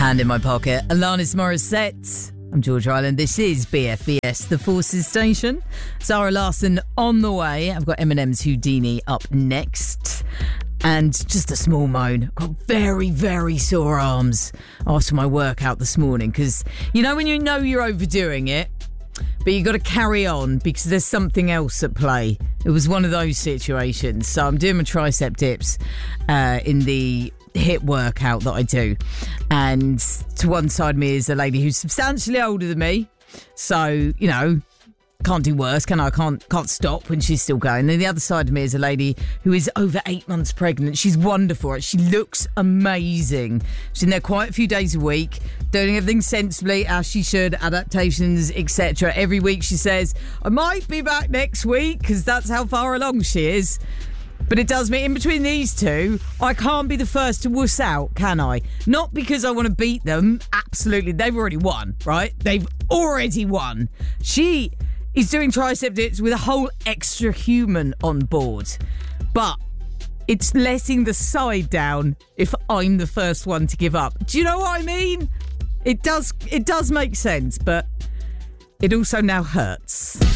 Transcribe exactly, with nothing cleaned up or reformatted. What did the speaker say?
Hand in my pocket, Alanis Morissette. I'm George Ryland. This is B F B S, the Forces Station. Zara Larsson on the way. I've got Eminem's Houdini up next. And just a small moan. I've got very, very sore arms after my workout this morning. Because, you know, when you know you're overdoing it, but you got to carry on because there's something else at play. It was one of those situations. So I'm doing my tricep dips uh, in the HIIT workout that I do. And to one side of me is a lady who's substantially older than me. So, you know, can't do worse, can I? I can't, can't stop when she's still going. Then the other side of me is a lady who is over eight months pregnant. She's wonderful. She looks amazing. She's in there quite a few days a week, doing everything sensibly, as she should, adaptations, et cetera. Every week she says, I might be back next week, because that's how far along she is. But it does mean in between these two, I can't be the first to wuss out, can I? Not because I want to beat them. Absolutely. They've already won, right? They've already won. She is doing tricep dips with a whole extra human on board. But it's letting the side down if I'm the first one to give up. Do you know what I mean? It does, it does make sense, but it also now hurts.